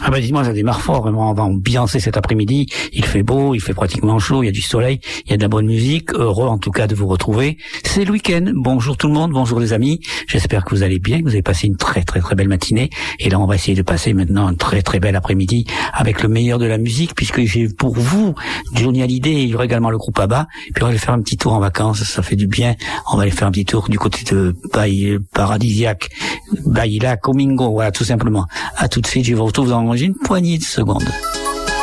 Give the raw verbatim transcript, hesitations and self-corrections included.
Ah ben dis-moi, ça démarre fort, vraiment, on va ambiancer cet après-midi, il fait beau, il fait pratiquement chaud, il y a du soleil, il y a de la bonne musique, heureux en tout cas de vous retrouver. C'est le week-end, bonjour tout le monde, bonjour les amis, j'espère que vous allez bien, que vous avez passé une très très très belle matinée, et là on va essayer de passer maintenant un très très bel après-midi avec le meilleur de la musique, puisque j'ai pour vous Johnny Hallyday, il y aura également le groupe ABBA, puis on va aller faire un petit tour en vacances, ça fait du bien, on va aller faire un petit tour du côté de Baï, paradisiaque, Baïla, Comingo, voilà tout simplement. À tout de suite, je vous retrouve dans une poignée de secondes.